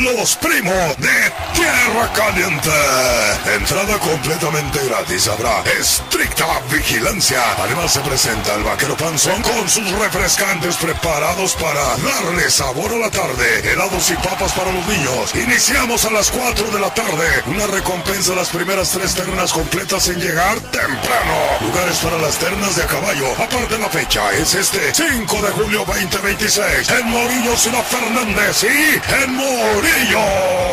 Los Primos de Tierra Caliente. Entrada completamente gratis. Habrá estricta vigilancia. Además se presenta el Vaquero Panzón con sus refrescantes preparados para darle sabor a la tarde. Helados y papas para los niños. Iniciamos a las 4 de la tarde. Una recompensa a las primeras 3 ternas completas en llegar temprano. Lugares para las ternas de a caballo. Aparte la fecha es este 5 de julio 2026 en Morillo, Ciudad Fernández y en Morillo.